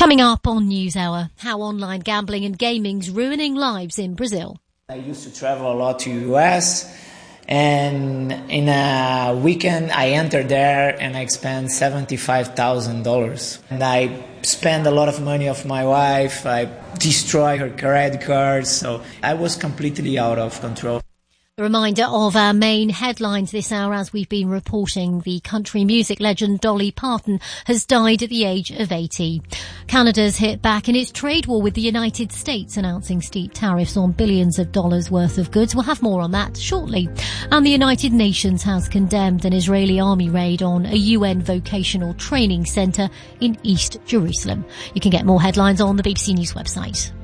Coming up on NewsHour, how online gambling and gaming's ruining lives in Brazil. I used to travel a lot to US, and in a weekend I entered there and I spent $75,000. And I spent a lot of money of my wife. I destroyed her credit cards, so I was completely out of control. A reminder of our main headlines this hour. As we've been reporting, the country music legend Dolly Parton has died at the age of 80. Canada's hit back in its trade war with the United States, announcing steep tariffs on billions of dollars worth of goods. We'll have more on that shortly. And the United Nations has condemned an Israeli army raid on a UN vocational training centre in East Jerusalem. You can get more headlines on the BBC News website.